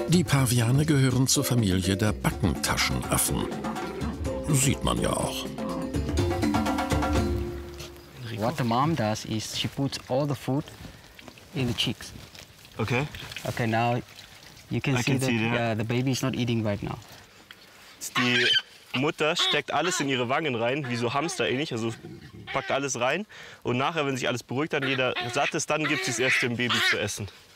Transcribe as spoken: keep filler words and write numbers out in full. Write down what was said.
Die Paviane gehören zur Familie der Backentaschenaffen. Sieht man ja auch. What the mom does is she puts all the food in the cheeks. Okay. Okay, now you can I see can that see that. yeah, the baby is not eating right now. Die Mutter steckt alles in ihre Wangen rein, wie so Hamster ähnlich, also packt alles rein. Und nachher, wenn sich alles beruhigt hat, jeder satt ist, dann gibt sie es erst dem Baby zu essen.